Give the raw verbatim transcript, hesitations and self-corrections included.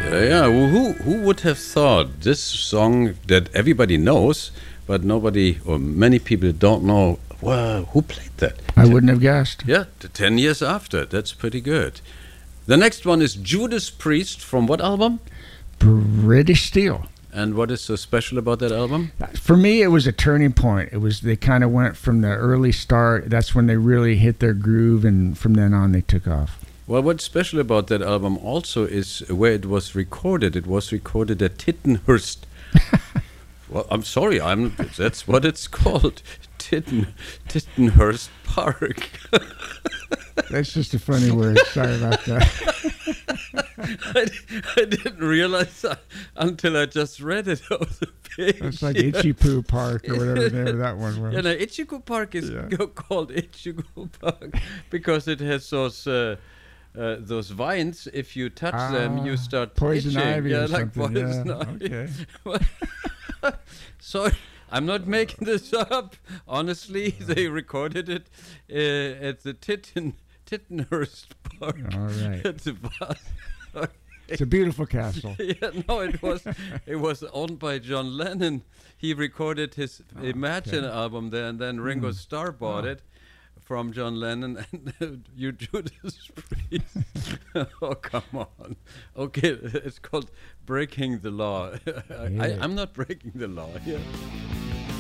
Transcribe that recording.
Uh, yeah, who who would have thought this song that everybody knows, but nobody or many people don't know? Well, who played that? I wouldn't have guessed. Yeah, t- ten years after. That's pretty good. The next one is Judas Priest from what album? British Steel. And what is so special about that album? For me, it was a turning point. It was they kind of went from the early start. That's when they really hit their groove, and from then on, they took off. Well, what's special about that album also is where it was recorded. It was recorded at Tittenhurst. Well, I'm sorry, I'm. That's what it's called, Titten, Tittenhurst Park. That's just a funny word. Sorry about that. I, I didn't realize that until I just read it on the page. It's like Ichipu Park or whatever the name of that one was. Yeah, no, Ichiku Park is Yeah. go- called Ichiku Park because it has those uh, uh, those vines. If you touch Ah, them, you start poison itching. ivy Yeah, or like something. poison Yeah, ivy. okay. So I'm not making this up. Honestly, they recorded it uh, at the Titten Tittenhurst Park. All right. At the bar. It's a beautiful castle. Yeah, no, it was it was owned by John Lennon. He recorded his Oh, Imagine okay. album there, and then Ringo Mm. Starr bought Oh. it from John Lennon, and you Judas Priest. Oh, come on. Okay, it's called Breaking the Law. I, I, Yeah. I'm not breaking the law here.